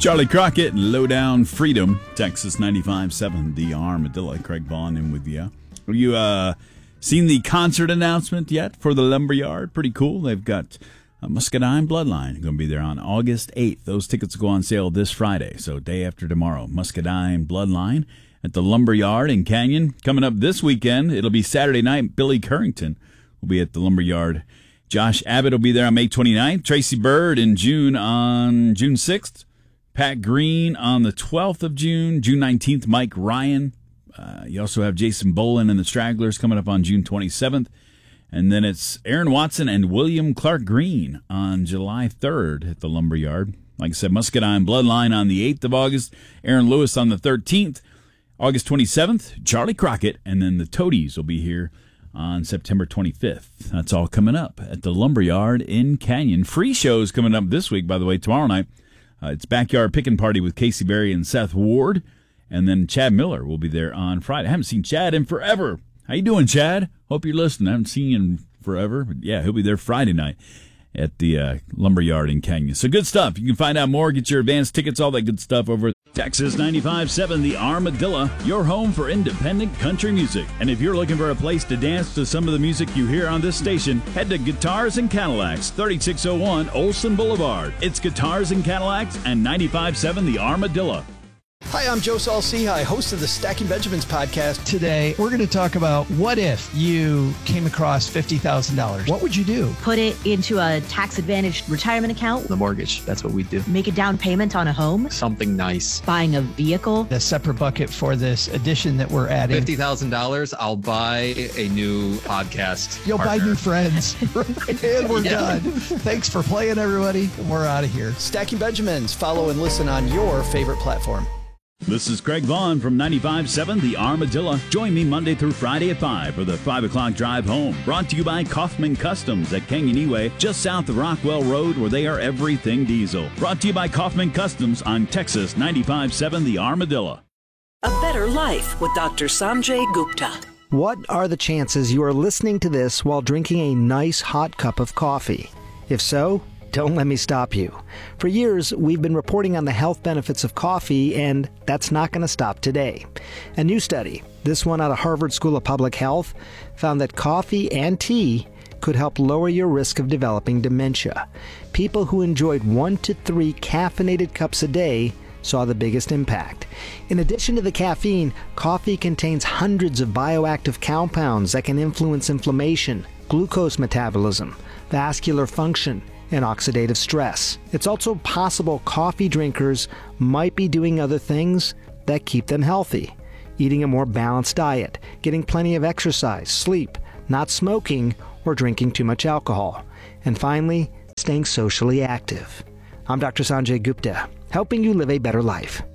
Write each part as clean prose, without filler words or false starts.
Charlie Crockett and Low Down Freedom, Texas 95.7, The Armadillo. Craig Vaughn in with you. Have you seen the concert announcement yet for the Lumberyard? Pretty cool. They've got Muscadine Bloodline going to be there on August 8th. Those tickets go on sale this Friday, so day after tomorrow. Muscadine Bloodline at the Lumberyard in Canyon. Coming up this weekend, it'll be Saturday night. Billy Currington will be at the Lumberyard. Josh Abbott will be there on May 29th. Tracy Bird in June on June 6th. Pat Green on the 12th of June. June 19th, Mike Ryan. You also have Jason Bolin and the Stragglers coming up on June 27th. And then it's Aaron Watson and William Clark Green on July 3rd at the Lumberyard. Like I said, Muscadine Bloodline on the 8th of August. Aaron Lewis on the 13th. August 27th, Charlie Crockett. And then the Toadies will be here on September 25th. That's all coming up at the Lumberyard in Canyon. Free shows coming up this week, by the way, tomorrow night. It's Backyard Pickin' Party with Casey Berry and Seth Ward. And then Chad Miller will be there on Friday. I haven't seen Chad in forever. How you doing, Chad? Hope you're listening. I haven't seen you in forever. But yeah, he'll be there Friday night at the Lumberyard in Canyon. So good stuff. You can find out more, get your advance tickets, all that good stuff over at Texas 95.7, The Armadillo, your home for independent country music. And if you're looking for a place to dance to some of the music you hear on this station, head to Guitars and Cadillacs, 3601 Olson Boulevard. It's Guitars and Cadillacs and 95.7 The Armadillo. Hi, I'm Joe Saul-Sehy, host of the Stacking Benjamins podcast. Today, we're going to talk about what if you came across $50,000. What would you do? Put it into a tax-advantaged retirement account. The mortgage, that's what we do. Make a down payment on a home. Something nice. Buying a vehicle. A separate bucket for this addition that we're adding. $50,000, I'll buy a new podcast You'll partner. buy new friends. And we're done. Thanks for playing, everybody. We're out of here. Stacking Benjamins. Follow and listen on your favorite platform. This is Craig Vaughn from 95.7 The Armadillo. Join me Monday through Friday at 5 for the 5 o'clock drive home. Brought to you by Kaufman Customs at Kanganeway, just south of Rockwell Road, where they are everything diesel. Brought to you by Kaufman Customs on Texas 95.7 The Armadillo. A Better Life with Dr. Sanjay Gupta. What are the chances you are listening to this while drinking a nice hot cup of coffee? If so, don't let me stop you. For years, we've been reporting on the health benefits of coffee, and that's not going to stop today. A new study, this one out of Harvard School of Public Health, found that coffee and tea could help lower your risk of developing dementia. People who enjoyed 1 to 3 caffeinated cups a day saw the biggest impact. In addition to the caffeine, coffee contains hundreds of bioactive compounds that can influence inflammation, glucose metabolism, vascular function, and oxidative stress. It's also possible coffee drinkers might be doing other things that keep them healthy. Eating a more balanced diet, getting plenty of exercise, sleep, not smoking, or drinking too much alcohol. And finally, staying socially active. I'm Dr. Sanjay Gupta, helping you live a better life.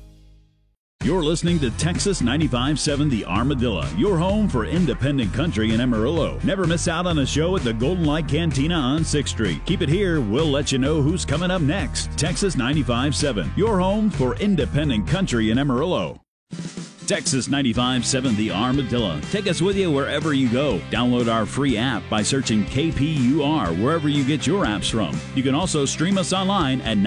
You're listening to Texas 95.7 The Armadillo, your home for independent country in Amarillo. Never miss out on a show at the Golden Light Cantina on 6th Street. Keep it here. We'll let you know who's coming up next. Texas 95.7, your home for independent country in Amarillo. Texas 95.7 The Armadillo. Take us with you wherever you go. Download our free app by searching KPUR wherever you get your apps from. You can also stream us online at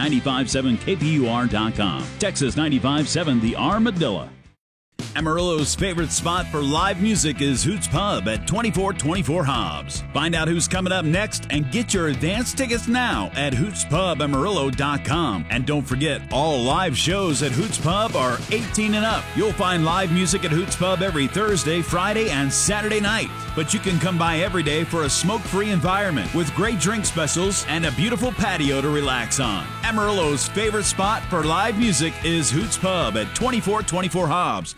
957kpur.com. Texas 95.7 The Armadillo. Amarillo's favorite spot for live music is Hoots Pub at 2424 Hobbs. Find out who's coming up next and get your advance tickets now at hootspubamarillo.com. And don't forget, all live shows at Hoots Pub are 18 and up. You'll find live music at Hoots Pub every Thursday, Friday, and Saturday night. But you can come by every day for a smoke-free environment with great drink specials and a beautiful patio to relax on. Amarillo's favorite spot for live music is Hoots Pub at 2424 Hobbs.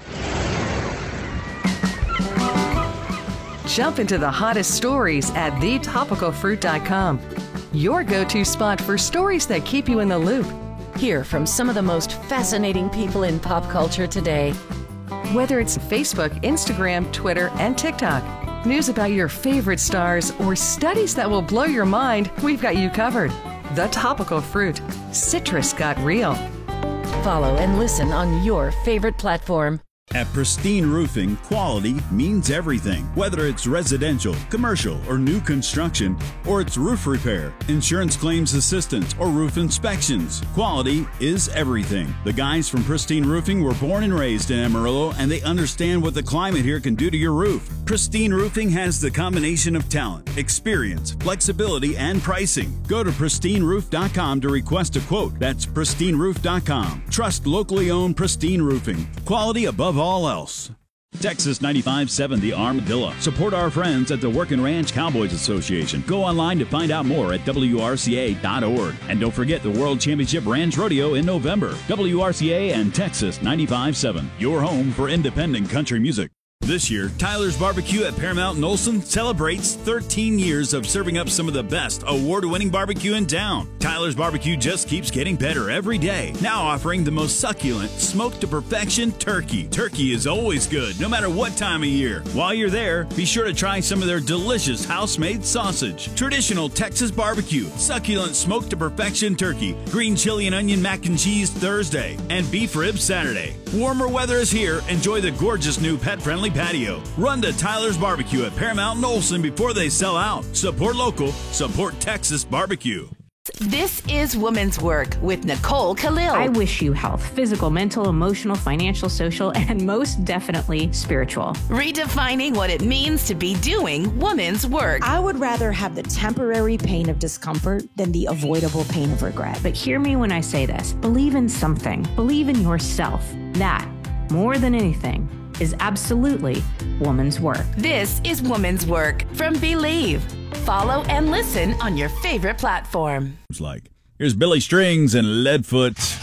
Jump into the hottest stories at thetopicalfruit.com. Your go-to spot for stories that keep you in the loop. Hear from some of the most fascinating people in pop culture today. Whether it's Facebook, Instagram, Twitter, and TikTok, news about your favorite stars, or studies that will blow your mind, we've got you covered. The Topical Fruit. Citrus got real. Follow and listen on your favorite platform. At Pristine Roofing, quality means everything. Whether it's residential, commercial, or new construction, or it's roof repair, insurance claims assistance, or roof inspections, quality is everything. The guys from Pristine Roofing were born and raised in Amarillo, and they understand what the climate here can do to your roof. Pristine Roofing has the combination of talent, experience, flexibility, and pricing. Go to pristineroof.com to request a quote. That's pristineroof.com. Trust locally owned Pristine Roofing. Quality above all else. Texas 95.7 The Armadillo. Support our friends at the Working Ranch Cowboys Association. Go online to find out more at WRCA.org. And don't forget the World Championship Ranch Rodeo in November. WRCA and Texas 95.7, your home for independent country music. This year, Tyler's Barbecue at Paramount and Olson celebrates 13 years of serving up some of the best award-winning barbecue in town. Tyler's Barbecue just keeps getting better every day. Now offering the most succulent, smoked-to-perfection turkey. Turkey is always good, no matter what time of year. While you're there, be sure to try some of their delicious house-made sausage. Traditional Texas barbecue, succulent smoked-to-perfection turkey, green chili and onion mac and cheese Thursday, and beef ribs Saturday. Warmer weather is here. Enjoy the gorgeous new pet-friendly patio. Run to Tyler's Barbecue at Paramount and Olson before they sell out. Support local, support Texas barbecue. This is Woman's Work with Nicole Khalil. I wish you health, physical, mental, emotional, financial, social, and most definitely spiritual. Redefining what it means to be doing woman's work. I would rather have the temporary pain of discomfort than the avoidable pain of regret. But hear me when I say this. Believe in something. Believe in yourself. That, more than anything, is absolutely woman's work. This is Woman's Work from Believe. Follow and listen on your favorite platform. It's like, here's Billy Strings and Leadfoot.